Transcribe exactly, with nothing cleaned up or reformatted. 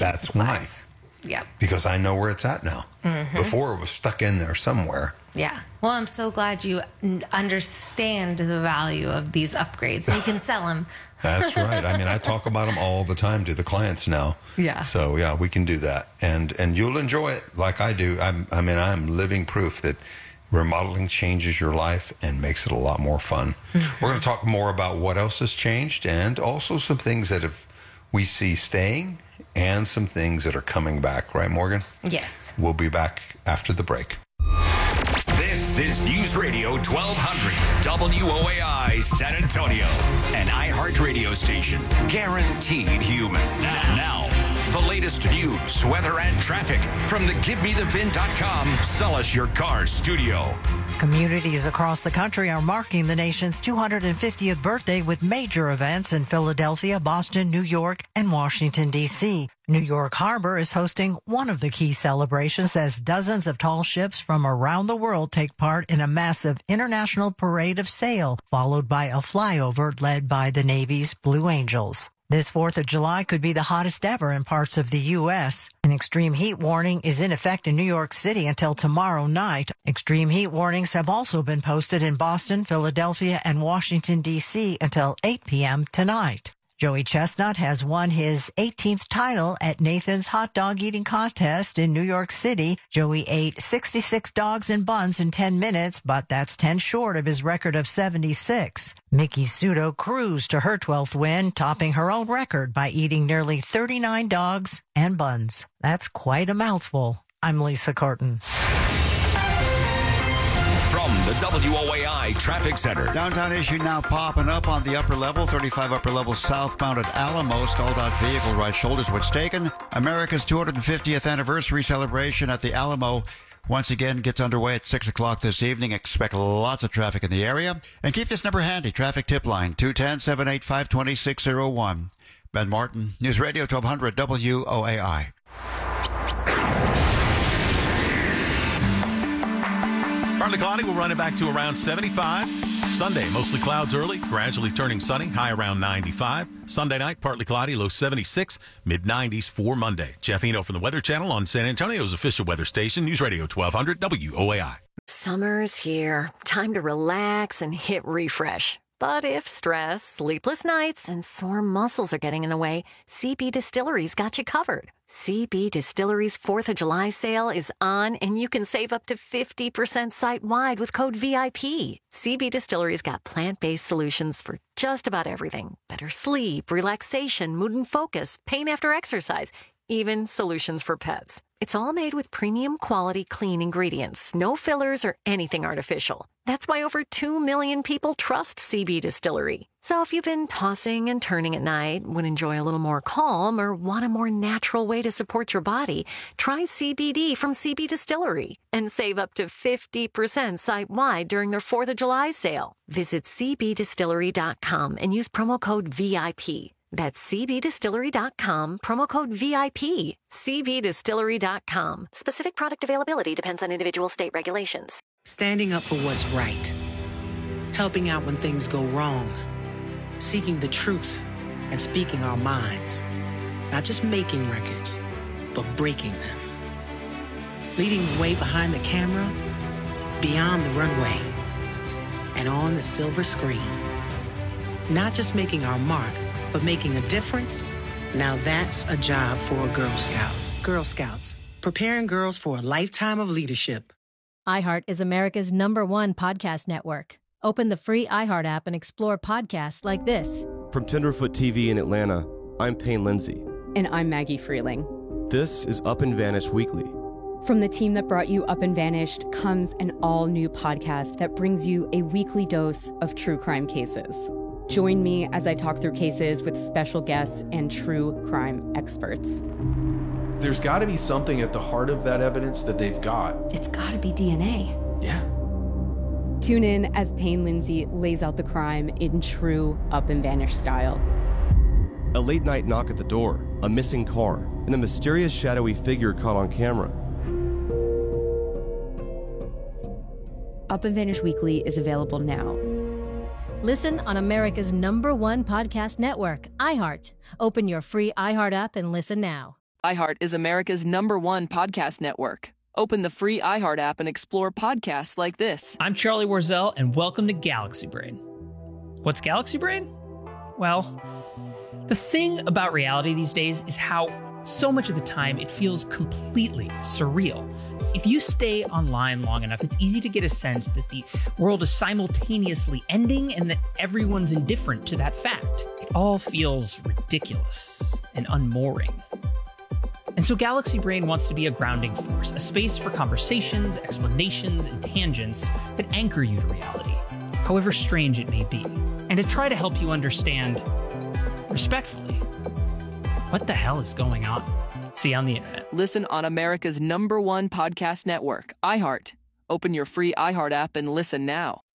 That's supplies. why. Yep. Because I know where it's at now. Mm-hmm. Before it was stuck in there somewhere. Yeah. Well, I'm so glad you n- understand the value of these upgrades. So you can sell them. That's right. I mean, I talk about them all the time to the clients now. Yeah. So yeah, we can do that, and and you'll enjoy it like I do. I'm, I mean, I'm living proof that remodeling changes your life and makes it a lot more fun. Mm-hmm. We're going to talk more about what else has changed, and also some things that have we see staying, and some things that are coming back. Right, Morgan? Yes. We'll be back after the break. This is News Radio twelve hundred W O A I San Antonio, an iHeart radio station, guaranteed human. Now, now, the latest news, weather, and traffic from the Give Me The Vin dot com Sell Us Your Car studio. Communities across the country are marking the nation's two hundred fiftieth birthday with major events in Philadelphia, Boston, New York, and Washington, D C New York Harbor is hosting one of the key celebrations as dozens of tall ships from around the world take part in a massive international parade of sail, followed by a flyover led by the Navy's Blue Angels. This fourth of July could be the hottest ever in parts of the U S An extreme heat warning is in effect in New York City until tomorrow night. Extreme heat warnings have also been posted in Boston, Philadelphia, and Washington, D C until eight p.m. tonight. Joey Chestnut has won his eighteenth title at Nathan's Hot Dog Eating Contest in New York City. Joey ate sixty-six dogs and buns in ten minutes, but that's ten short of his record of seventy-six. Mickey Sudo cruised to her twelfth win, topping her own record by eating nearly thirty-nine dogs and buns. That's quite a mouthful. I'm Lisa Carton. From the W O A I Traffic Center. Downtown issue now popping up on the upper level, thirty-five upper level southbound at Alamo. Stalled out vehicle, right shoulder's what's taken. America's two hundred fiftieth anniversary celebration at the Alamo once again gets underway at six o'clock this evening. Expect lots of traffic in the area. And keep this number handy. Traffic tip line, two one zero, seven eight five, two six zero one. Ben Martin, News Radio twelve hundred W O A I. Partly cloudy, we'll run it back to around seventy-five. Sunday, mostly clouds early, gradually turning sunny, high around ninety-five. Sunday night, partly cloudy, low seventy-six, mid nineties for Monday. Jeff Eno from the Weather Channel on San Antonio's official weather station, News Radio twelve hundred W O A I. Summer's here. Time to relax and hit refresh. But if stress, sleepless nights, and sore muscles are getting in the way, C B Distillery's got you covered. C B Distillery's fourth of July sale is on, and you can save up to fifty percent site-wide with code V I P. C B Distillery's got plant-based solutions for just about everything. Better sleep, relaxation, mood and focus, pain after exercise, even solutions for pets. It's all made with premium quality clean ingredients, no fillers or anything artificial. That's why over two million people trust C B Distillery. So if you've been tossing and turning at night, would enjoy a little more calm, or want a more natural way to support your body, try C B D from C B Distillery and save up to fifty percent site-wide during their fourth of July sale. Visit C B distillery dot com and use promo code V I P. That's C B distillery dot com, promo code V I P. C B distillery dot com. Specific product availability depends on individual state regulations. Standing up for what's right. Helping out when things go wrong. Seeking the truth and speaking our minds. Not just making records, but breaking them. Leading the way behind the camera, beyond the runway, and on the silver screen. Not just making our mark, but making a difference. Now that's a job for a Girl Scout. Girl Scouts, preparing girls for a lifetime of leadership. iHeart is America's number one podcast network. Open the free iHeart app and explore podcasts like this. From Tenderfoot T V in Atlanta, I'm Payne Lindsay. And I'm Maggie Freeling. This is Up and Vanished Weekly. From the team that brought you Up and Vanished comes an all-new podcast that brings you a weekly dose of true crime cases. Join me as I talk through cases with special guests and true crime experts. There's got to be something at the heart of that evidence that they've got. It's got to be D N A. Yeah. Tune in as Payne Lindsay lays out the crime in true Up and Vanished style. A late night knock at the door, a missing car, and a mysterious shadowy figure caught on camera. Up and Vanished Weekly is available now. Listen on America's number one podcast network, iHeart. Open your free iHeart app and listen now. iHeart is America's number one podcast network. Open the free iHeart app and explore podcasts like this. I'm Charlie Warzel, and welcome to Galaxy Brain. What's Galaxy Brain? Well, the thing about reality these days is how so much of the time it feels completely surreal. If you stay online long enough, it's easy to get a sense that the world is simultaneously ending and that everyone's indifferent to that fact. It all feels ridiculous and unmooring. And so Galaxy Brain wants to be a grounding force, a space for conversations, explanations, and tangents that anchor you to reality, however strange it may be, and to try to help you understand, respectfully, what the hell is going on? See you on the internet. Listen on America's number one podcast network, iHeart. Open your free iHeart app and listen now.